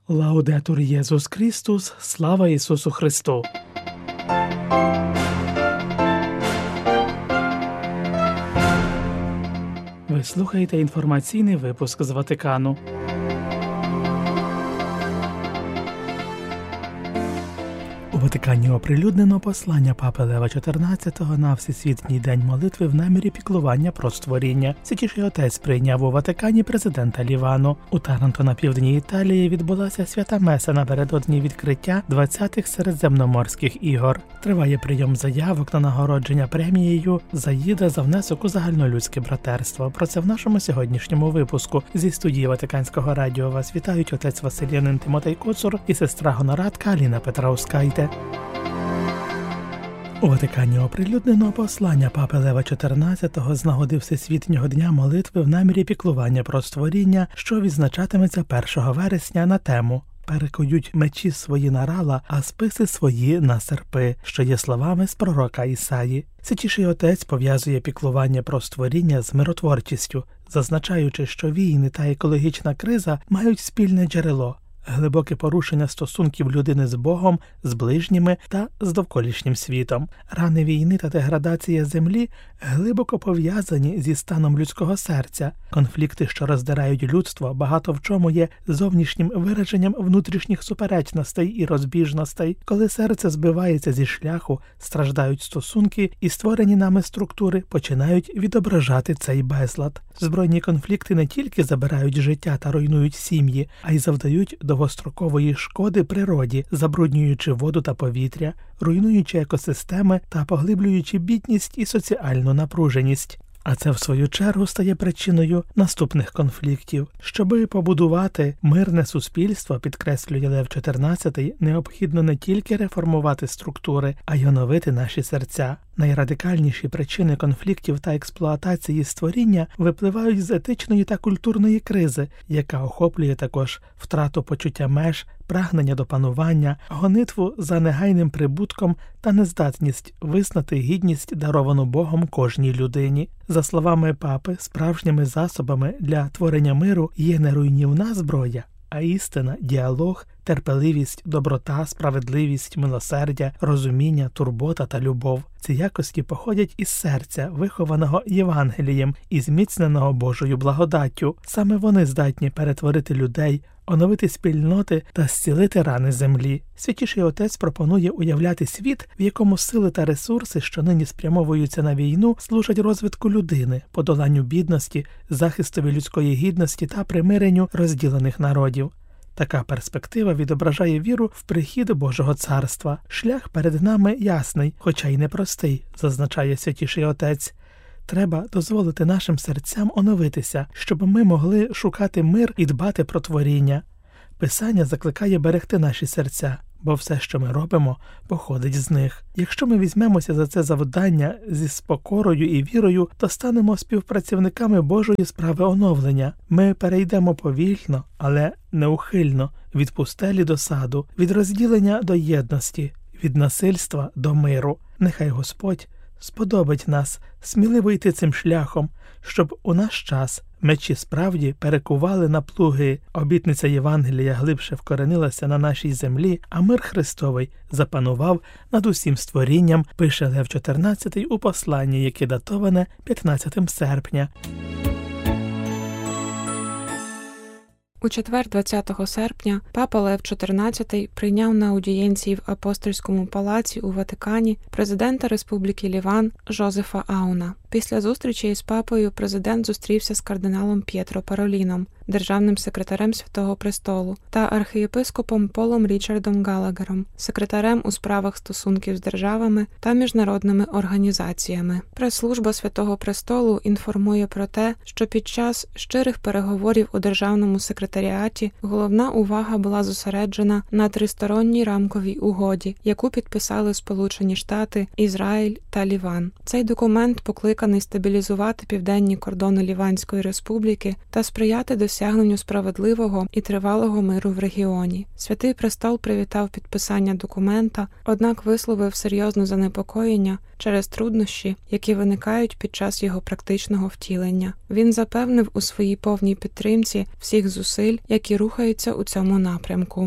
Лаудетур Єсус Христос, слава Ісусу Христу! Ви слухаєте інформаційний випуск з Ватикану. У Ватикані оприлюднено послання Папи Лева XIV на Всесвітній день молитви в намірі піклування про створіння. Святіший Отець прийняв у Ватикані президента Лівану. У Таранто на півдні Італії відбулася свята меса напередодні відкриття 20-х Середземноморських ігор. Триває прийом заявок на нагородження премією «Заїда за внесок у загальнолюдське братерство». Про це в нашому сьогоднішньому випуску. Зі студії Ватиканського радіо вас вітають отець Василянин Тимотей Коцур і сестра гонорадка Аліна Петраускайте. У Ватикані оприлюднено послання Папи Лева XIV з нагоди Всесвітнього дня молитви в намірі піклування про створіння, що відзначатиметься 1 вересня на тему «Перекують мечі свої на рала, а списи свої на серпи», що є словами з пророка Ісаї. Святіший Отець пов'язує піклування про створіння з миротворчістю, зазначаючи, що війни та екологічна криза мають спільне джерело – глибоке порушення стосунків людини з Богом, з ближніми та з довколишнім світом. Рани війни та деградація землі глибоко пов'язані зі станом людського серця. Конфлікти, що роздирають людство, багато в чому є зовнішнім вираженням внутрішніх суперечностей і розбіжностей. Коли серце збивається зі шляху, страждають стосунки, і створені нами структури починають відображати цей безлад. Збройні конфлікти не тільки забирають життя та руйнують сім'ї, а й завдають довгострокової шкоди природі, забруднюючи воду та повітря, руйнуючи екосистеми та поглиблюючи бідність і соціальну напруженість. А це, в свою чергу, стає причиною наступних конфліктів. Щоби побудувати мирне суспільство, підкреслює Лев XIV, необхідно не тільки реформувати структури, а й оновити наші серця. Найрадикальніші причини конфліктів та експлуатації створіння випливають з етичної та культурної кризи, яка охоплює також втрату почуття меж, прагнення до панування, гонитву за негайним прибутком та нездатність визнати гідність, даровану Богом кожній людині. За словами Папи, справжніми засобами для творення миру є не руйнівна зброя, а істина, діалог, терпеливість, доброта, справедливість, милосердя, розуміння, турбота та любов. Ці якості походять із серця, вихованого Євангелієм і зміцненого Божою благодаттю. Саме вони здатні перетворити людей, оновити спільноти та зцілити рани землі. Святіший Отець пропонує уявляти світ, в якому сили та ресурси, що нині спрямовуються на війну, служать розвитку людини, подоланню бідності, захистові людської гідності та примиренню розділених народів. Така перспектива відображає віру в прихід Божого Царства. Шлях перед нами ясний, хоча й непростий, зазначає Святіший Отець. Треба дозволити нашим серцям оновитися, щоб ми могли шукати мир і дбати про творіння. Писання закликає берегти наші серця, бо все, що ми робимо, походить з них. Якщо ми візьмемося за це завдання зі покорою і вірою, то станемо співпрацівниками Божої справи оновлення. Ми перейдемо повільно, але неухильно, від пустелі до саду, від розділення до єдності, від насильства до миру. Нехай Господь сподобить нас сміливо йти цим шляхом, щоб у наш час мечі справді перекували на плуги, обітниця Євангелія глибше вкоренилася на нашій землі, а мир Христовий запанував над усім створінням, пише Лев XIV у посланні, яке датоване 15 серпня. У четвер, 20 серпня, Папа Лев XIV прийняв на аудієнції в Апостольському палаці у Ватикані президента Республіки Ліван Жозефа Ауна. Після зустрічі із папою президент зустрівся з кардиналом П'єтро Пароліном, державним секретарем Святого Престолу, та архієпископом Полом Річардом Галагером, секретарем у справах стосунків з державами та міжнародними організаціями. Прес-служба Святого Престолу інформує про те, що під час щирих переговорів у державному секретаріаті головна увага була зосереджена на тристоронній рамковій угоді, яку підписали Сполучені Штати, Ізраїль та Ліван. Цей документ покликаний покликаний стабілізувати південні кордони Ліванської республіки та сприяти досягненню справедливого і тривалого миру в регіоні. Святий Престол привітав підписання документа, однак висловив серйозне занепокоєння через труднощі, які виникають під час його практичного втілення. Він запевнив у своїй повній підтримці всіх зусиль, які рухаються у цьому напрямку.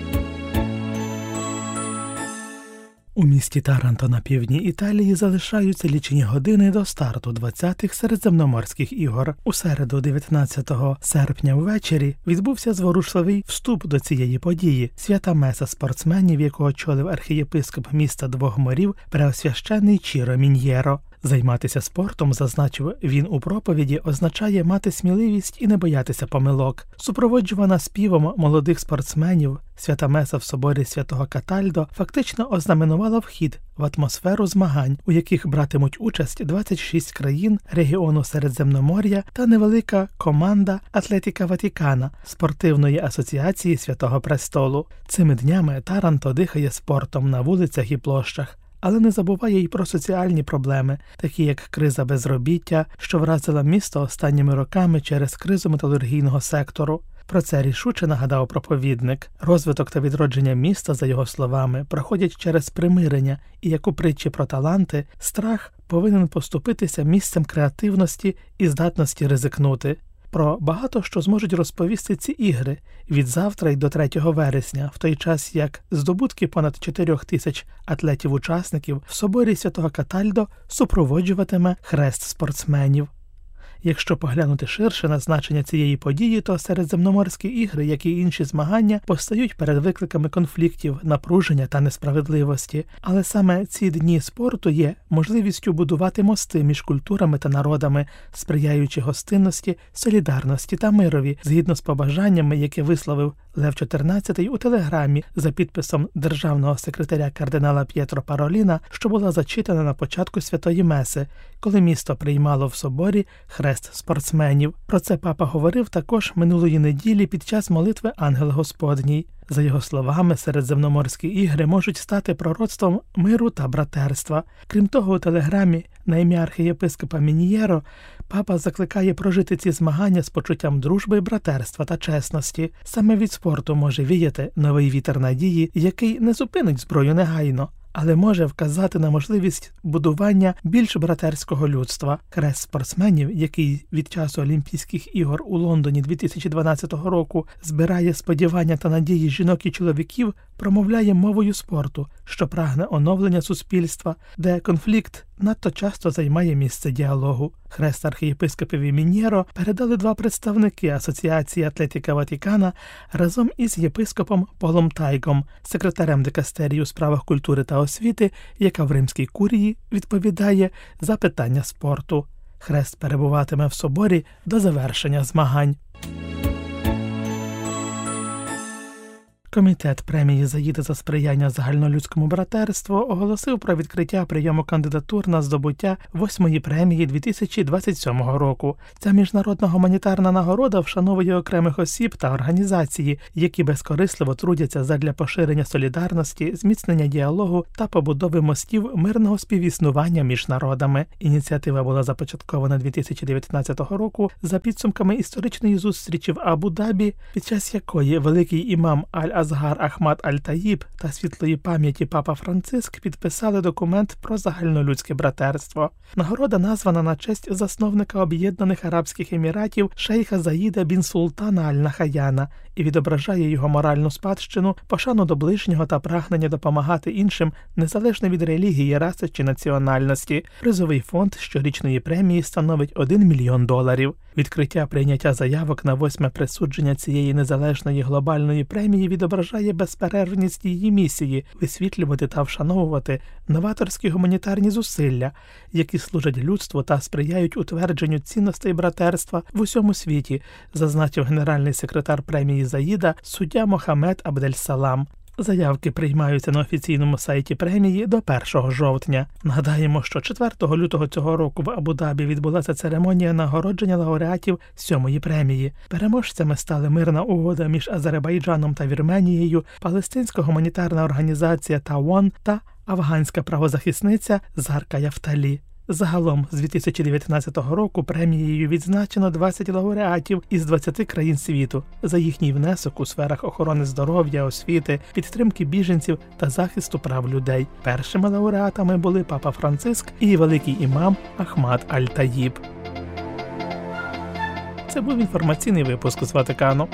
У місті Таранто на півдні Італії залишаються лічені години до старту 20-х середземноморських ігор. У середу, 19 серпня ввечері, відбувся зворушливий вступ до цієї події. Свята меса спортсменів, яку очолив архієпископ міста Двох морів, преосвящений Чіро Мін'єро. Займатися спортом, зазначив він у проповіді, означає мати сміливість і не боятися помилок. Супроводжувана співом молодих спортсменів, свята меса в соборі святого Катальдо фактично ознаменувала вхід в атмосферу змагань, у яких братимуть участь 26 країн регіону Середземномор'я та невелика команда Атлетіка Ватікана спортивної асоціації Святого Престолу. Цими днями Таранто дихає спортом на вулицях і площах, але не забуває й про соціальні проблеми, такі як криза безробіття, що вразила місто останніми роками через кризу металургійного сектору. Про це рішуче нагадав проповідник. Розвиток та відродження міста, за його словами, проходять через примирення, і як у притчі про таланти, страх повинен поступитися місцем креативності і здатності ризикнути. Про багато що зможуть розповісти ці ігри від завтра й до 3 вересня, в той час як здобутки понад 4 тисяч атлетів-учасників в соборі святого Катальдо супроводжуватиме хрест спортсменів. Якщо поглянути ширше на значення цієї події, то середземноморські ігри, як і інші змагання, постають перед викликами конфліктів, напруження та несправедливості. Але саме ці дні спорту є можливістю будувати мости між культурами та народами, сприяючи гостинності, солідарності та мирові, згідно з побажаннями, які висловив Лев XIV у телеграмі за підписом державного секретаря кардинала П'єтро Пароліна, що була зачитана на початку Святої Меси, коли місто приймало в соборі хрест спортсменів. Про це папа говорив також минулої неділі під час молитви Ангел Господній. За його словами, середземноморські ігри можуть стати пророцтвом миру та братерства. Крім того, у телеграмі на ім'я архієпископа Мін'єро папа закликає прожити ці змагання з почуттям дружби, братерства та чесності. Саме від спорту може віяти новий вітер надії, який не зупинить зброю негайно, але може вказати на можливість будування більш братерського людства. Хрест спортсменів, який від часу Олімпійських ігор у Лондоні 2012 року збирає сподівання та надії жінок і чоловіків, промовляє мовою спорту, що прагне оновлення суспільства, де конфлікт надто часто займає місце діалогу. Хрест архієпископові Мін'єро передали 2 представники Асоціації Атлетіка Ватікана разом із єпископом Полом Тайгом, секретарем дикастерії у справах культури та освіти, яка в Римській курії відповідає за питання спорту. Хрест перебуватиме в соборі до завершення змагань. Комітет премії «Заїда» за сприяння загальнолюдському братерству оголосив про відкриття прийому кандидатур на здобуття 8-ї премії 2027 року. Ця міжнародна гуманітарна нагорода вшановує окремих осіб та організації, які безкорисливо трудяться задля поширення солідарності, зміцнення діалогу та побудови мостів мирного співіснування між народами. Ініціатива була започаткована 2019 року за підсумками історичної зустрічі в Абу-Дабі, під час якої великий імам Аль-Азгар Ахмад Аль-Таїб та світлої пам'яті папа Франциск підписали документ про загальнолюдське братерство. Нагорода названа на честь засновника Об'єднаних Арабських Еміратів шейха Заїда бін Султана Аль-Нахаяна і відображає його моральну спадщину, пошану до ближнього та прагнення допомагати іншим незалежно від релігії, раси чи національності. Призовий фонд щорічної премії становить $1 мільйон. Відкриття прийняття заявок на 8-ме присудження цієї незалежної глобальної премії відображає безперервність її місії – висвітлювати та вшановувати новаторські гуманітарні зусилля, які служать людству та сприяють утвердженню цінностей братерства в усьому світі, зазначив генеральний секретар премії «Заїда» суддя Мохамед Абдель-Салам. Заявки приймаються на офіційному сайті премії до 1 жовтня. Нагадаємо, що 4 лютого цього року в Абу-Дабі відбулася церемонія нагородження лауреатів 7-ї премії. Переможцями стали мирна угода між Азербайджаном та Вірменією, палестинська гуманітарна організація ТАОН та афганська правозахисниця Зарка Яфталі. Загалом з 2019 року премією відзначено 20 лауреатів із 20 країн світу за їхній внесок у сферах охорони здоров'я, освіти, підтримки біженців та захисту прав людей. Першими лауреатами були Папа Франциск і великий імам Ахмад Аль-Таїб. Це був інформаційний випуск з Ватикану.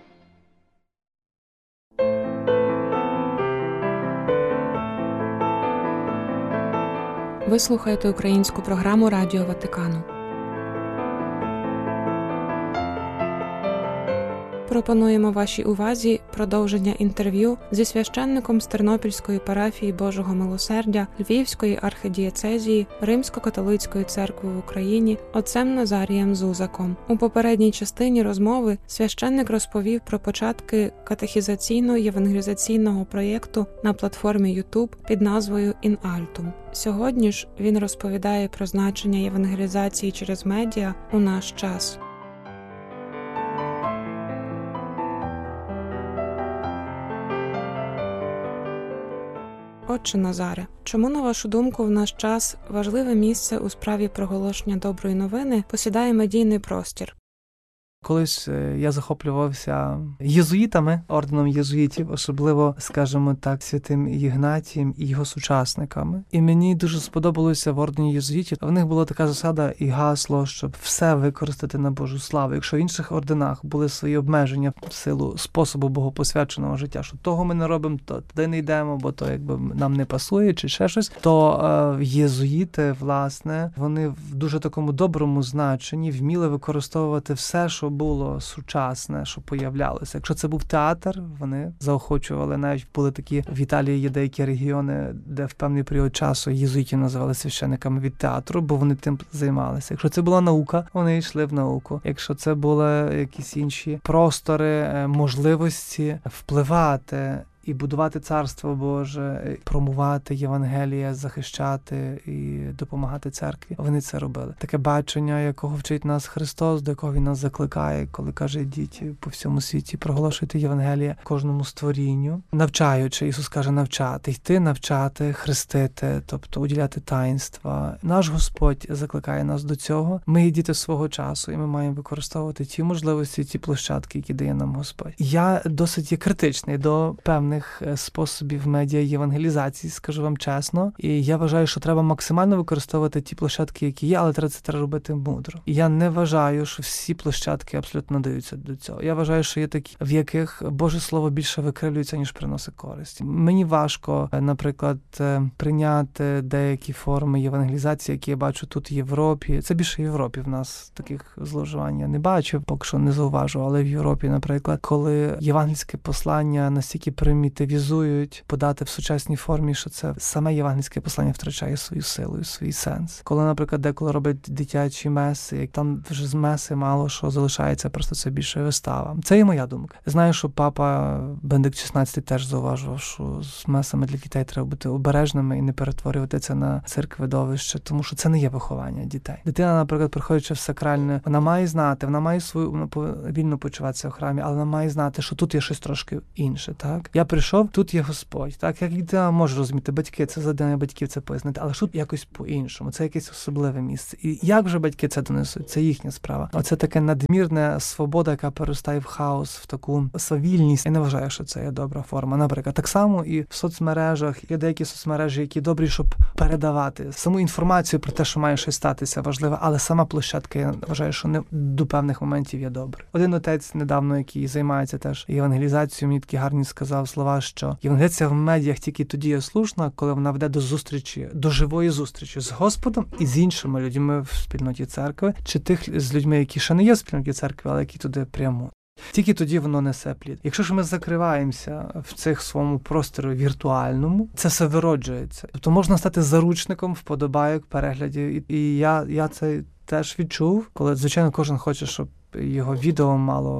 Ви слухаєте українську програму Радіо Ватикану. Пропонуємо вашій увазі продовження інтерв'ю зі священником з Тернопільської парафії Божого Милосердя Львівської архидієцезії Римсько-католицької церкви в Україні отцем Назарієм Зузаком. У попередній частині розмови священник розповів про початки катехізаційно-євангелізаційного проєкту на платформі YouTube під назвою «In Altum». Сьогодні ж він розповідає про значення євангелізації через медіа у наш час. Отче Назаре, чому, на вашу думку, в наш час важливе місце у справі проголошення доброї новини посідає медійний простір? Колись я захоплювався єзуїтами, орденом єзуїтів, особливо, скажімо так, святим Ігнатієм і його сучасниками. І мені дуже сподобалося в ордені єзуїтів. В них була така засада і гасло, щоб все використати на Божу славу. Якщо в інших орденах були свої обмеження в силу способу богопосвяченого життя, що того ми не робимо, то туди не йдемо, бо то якби нам не пасує чи ще щось, то єзуїти, власне, вони в дуже такому доброму значенні вміли використовувати все, що було сучасне, що появлялося. Якщо це був театр, вони заохочували, навіть були такі, в Італії є деякі регіони, де в певний період часу єзуїтів називали священниками від театру, бо вони тим займалися. Якщо це була наука, вони йшли в науку. Якщо це були якісь інші простори, можливості впливати і будувати Царство Боже, промувати Євангелія, захищати і допомагати церкві. Вони це робили. Таке бачення, якого вчить нас Христос, до якого Він нас закликає, коли каже, ідіть по всьому світі, проголошуйте Євангелія кожному створінню. Навчаючи, Ісус каже, навчати, йти, навчати, хрестити, тобто уділяти таїнства. Наш Господь закликає нас до цього. Ми є діти свого часу, і ми маємо використовувати ті можливості, ті площадки, які дає нам Господь. Я досить є критичний до певних способів медіа-євангелізації, скажу вам чесно. І я вважаю, що треба максимально використовувати ті площадки, які є, але це треба робити мудро. І я не вважаю, що всі площадки абсолютно надаються до цього. Я вважаю, що є такі, в яких Боже Слово більше викривлюється, ніж приносить користь. Мені важко, наприклад, прийняти деякі форми євангелізації, які я бачу тут в Європі. Це більше в Європі в нас таких зловживань я не бачив, поки що не зауважу, але в Європі, наприклад, коли євангельське послання настільки примітивізують, подати в сучасній формі, що це саме євангельське послання втрачає свою силу і свій сенс. Коли, наприклад, деколи роблять дитячі меси, як там вже з меси мало що залишається, просто це більше вистава. Це є моя думка. Знаю, що папа Бенедикт XVI теж зауважував, що з месами для дітей треба бути обережними і не перетворювати це на цирк-видовище, тому що це не є виховання дітей. Дитина, наприклад, приходячи в сакральне, вона має знати, вона має свою, вільно почуватися в храмі, але вона має знати, що тут є щось трошки інше, так? Я прийшов, тут є Господь, так? Як дитина може розуміти, батьки, це задання батьків це пояснити, але тут якось по-іншому, це якесь особливе місце. І як вже батьки це донесуть, це їхня справа. Оце таке надмірна свобода, яка переростає в хаос, в таку свавільність. Я не вважаю, що це є добра форма. Наприклад, так само і в соцмережах, є деякі соцмережі, які добрі, щоб передавати саму інформацію про те, що має щось статися, важливе, але сама площадка, я вважаю, що не до певних моментів є добре. Один отець недавно, який займається теж євангелізацією, мені такі гарні сказав слова, що євангелізація в медіях тільки тоді є слушна, коли вона веде до зустрічі, до живої зустрічі з Господом і з іншими людьми в спільноті церкви, чи тих з людьми, які ще не є в спільноті церкви, але які туди прямо. Тільки тоді воно несе плід. Якщо ж ми закриваємося в цих своєму просторі віртуальному, це все вироджується. Тобто можна стати заручником вподобайок, переглядів. І я це теж відчув, коли, звичайно, кожен хоче, щоб його відео мало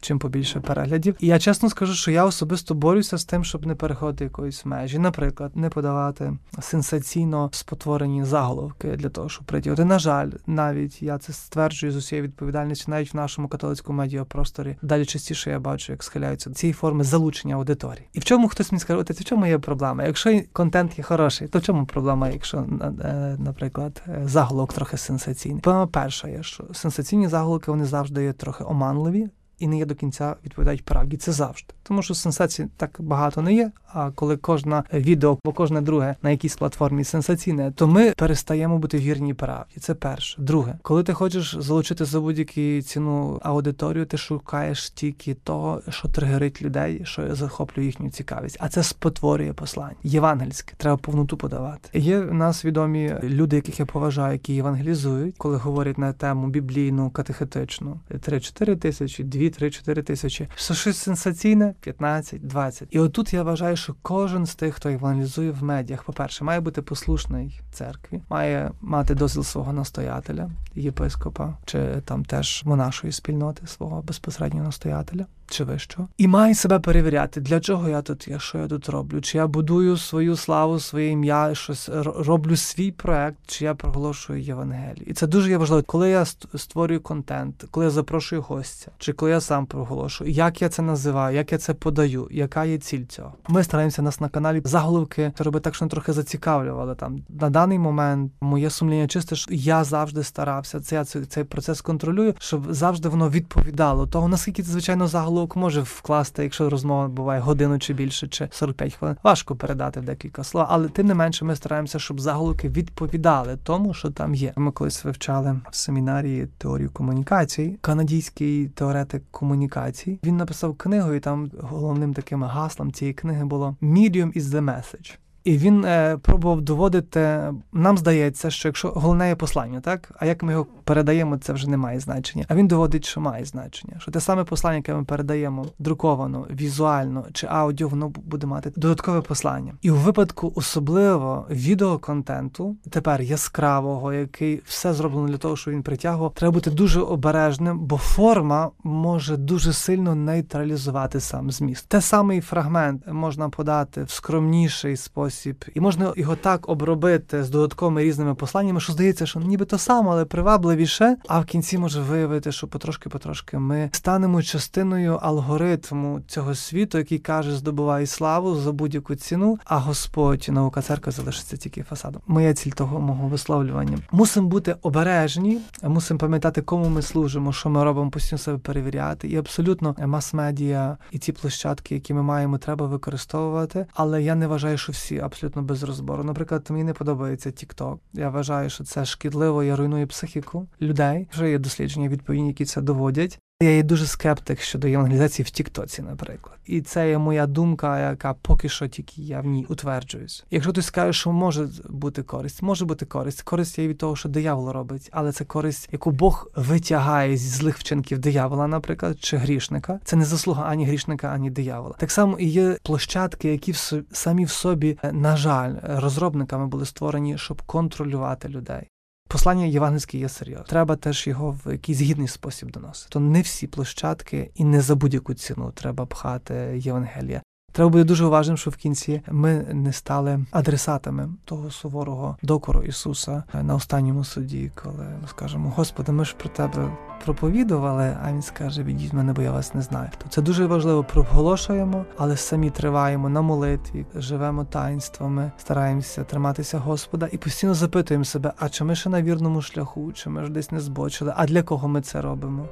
чим побільше переглядів. І я чесно скажу, що я особисто борюся з тим, щоб не переходити якоїсь межі. Наприклад, не подавати сенсаційно спотворені заголовки для того, щоб притягнути. На жаль, навіть я це стверджую з усією відповідальністю, навіть в нашому католицькому медіапросторі далі частіше я бачу, як схиляються до цієї форми залучення аудиторії. І в чому хтось мені скаже, в чому є проблема? Якщо контент є хороший, то в чому проблема, якщо, наприклад, заголовок трохи сенсаційний? Проблема перша є, що сенсаційні заголовки, вони завжди є трохи оманливі і не є до кінця відповідають правді. Це завжди. Тому що сенсацій так багато не є, а коли кожне відео, або кожне друге на якійсь платформі сенсаційне, то ми перестаємо бути вірні правді. Це перше. Друге, коли ти хочеш залучити за будь-яку ціну аудиторію, ти шукаєш тільки того, що тригерить людей, що захоплює їхню цікавість. А це спотворює послання. Євангельське. Треба повноту подавати. Є в нас відомі люди, яких я поважаю, які євангелізують, коли говорять на тему біблійну, катехетичну. 3-4 тисячі, 2-3-4 тисячі. Щось сенсаційне, 15-20. І отут я вважаю, що кожен з тих, хто евангелізує в медіях, по-перше, має бути послушний церкві, має мати дозвіл свого настоятеля, єпископа, чи там теж монашої спільноти, свого безпосереднього настоятеля, чи вищого. І має себе перевіряти, для чого я тут є, що я тут роблю, чи я будую свою славу, своє ім'я, щось роблю свій проект, чи я проголошую Євангелію. І це дуже є важливо. Коли я створюю контент, коли я запрошую гостя, чи коли я сам проголошую, як я це називаю, як я це подаю, яка є ціль цього. Ми стараємося нас на каналі заголовки робити так, що трохи зацікавлювали там. На даний момент моє сумління чисте, що я завжди старався, цей процес контролюю, щоб завжди воно відповідало того, наскільки це, звичайно, заголовок може вкласти, якщо розмова буває годину чи більше, чи 45 хвилин. Важко передати в декілька слов, але тим не менше ми стараємося, щоб заголовки відповідали тому, що там є. Ми колись вивчали в семінарії теорію комунікацій. Канадійський теоретик комунікацій. Він написав книгу, і там головним таким гаслом цієї книги було «Medium is the message». І він пробував доводити, нам здається, що якщо головне є послання, так? А як ми його передаємо, це вже не має значення. А він доводить, що має значення. Що те саме послання, яке ми передаємо друковано, візуально чи аудіо, воно буде мати додаткове послання. І у випадку особливо відеоконтенту, тепер яскравого, який все зроблено для того, щоб він притягував, треба бути дуже обережним, бо форма може дуже сильно нейтралізувати сам зміст. Те самий фрагмент можна подати в скромніший спосіб, і можна його так обробити з додатковими різними посланнями, що здається, що ніби то саме, але привабливіше, а в кінці може виявити, що потрошки ми станемо частиною алгоритму цього світу, який каже, здобувай славу за будь-яку ціну, а Господь, наука церкви залишиться тільки фасадом. Моя ціль того мого висловлювання. Мусимо бути обережні, мусимо пам'ятати, кому ми служимо, що ми робимо, постійно себе перевіряти. І абсолютно мас-медіа і ті площадки, які ми маємо, треба використовувати, але я не вважаю, що всі абсолютно без розбору. Наприклад, мені не подобається TikTok. Я вважаю, що це шкідливо і руйнує психіку людей. Вже є дослідження відповідні, які це доводять. Я є дуже скептик щодо євангелізації в Тіктоці, наприклад. І це є моя думка, яка поки що тільки я в ній утверджуюсь. Якщо хтось скаже, що може бути користь, може бути користь. Користь є від того, що диявол робить, але це користь, яку Бог витягає зі злих вчинків диявола, наприклад, чи грішника. Це не заслуга ані грішника, ані диявола. Так само і є площадки, які самі в собі, на жаль, розробниками були створені, щоб контролювати людей. Послання євангельське є серйозне. Треба теж його в якийсь гідний спосіб доносити. То не всі площадки і не за будь-яку ціну треба пхати Євангелія. Треба бути дуже уважним, щоб в кінці ми не стали адресатами того суворого докору Ісуса на останньому суді, коли ми скажемо: Господи, ми ж про Тебе проповідували, а Він скаже: відійдіть мене, бо я вас не знаю. То це дуже важливо, проголошуємо, але самі триваємо на молитві, живемо таїнствами, стараємося триматися Господа і постійно запитуємо себе, а чи ми ще на вірному шляху, чи ми ж десь не збочили, а для кого ми це робимо?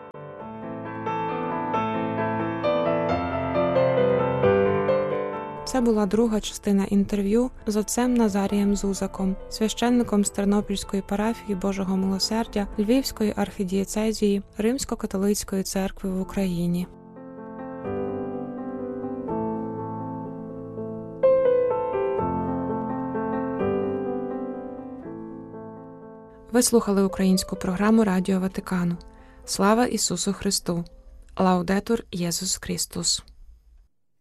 Це була друга частина інтерв'ю з отцем Назарієм Зузаком, священником з Тернопільської парафії Божого Милосердя Львівської архідієцезії Римсько-католицької церкви в Україні. Ви слухали українську програму Радіо Ватикану. Слава Ісусу Христу! Лаудетур Єсус Христос!